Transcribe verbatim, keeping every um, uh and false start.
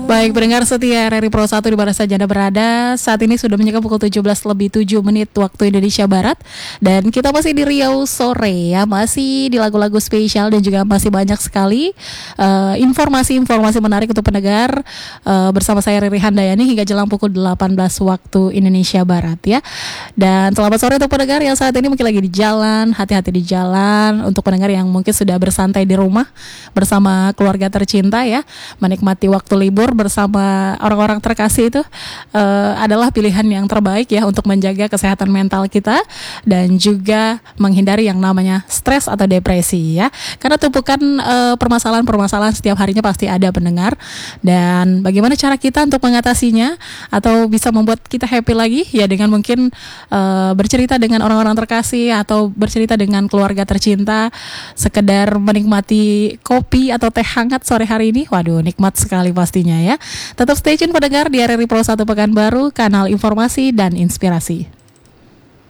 Baik, pendengar setia R R I Pro satu di mana saja Anda berada. Saat ini sudah menjelang pukul tujuh belas lebih tujuh menit waktu Indonesia Barat. Dan kita masih di Riau sore ya, masih di lagu-lagu spesial dan juga masih banyak sekali uh, informasi-informasi menarik untuk pendengar uh, bersama saya Riri Handayani hingga jelang pukul delapan belas waktu Indonesia Barat ya. Dan selamat sore untuk pendengar yang saat ini mungkin lagi di jalan, hati-hati di jalan. Untuk pendengar yang mungkin sudah bersantai di rumah bersama keluarga tercinta ya, menikmati waktu libur bersama orang-orang terkasih itu uh, adalah pilihan yang terbaik ya untuk menjaga kesehatan mental kita dan juga menghindari yang namanya stres atau depresi ya. Karena tumpukan uh, permasalahan-permasalahan setiap harinya pasti ada pendengar. Dan bagaimana cara kita untuk mengatasinya atau bisa membuat kita happy lagi ya dengan mungkin uh, bercerita dengan orang-orang terkasih atau bercerita dengan keluarga tercinta, sekedar menikmati kopi atau teh hangat sore hari ini. Waduh, nikmat sekali pastinya ya. Tetap stay tune pendengar di R R I Pro satu Pekanbaru, kanal informasi dan inspirasi.